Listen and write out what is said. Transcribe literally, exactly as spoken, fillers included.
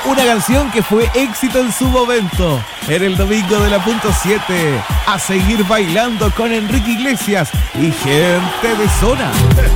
Una canción que fue éxito en su momento. En el domingo de la punto siete. A seguir bailando con Enrique Iglesias y Gente de Zona.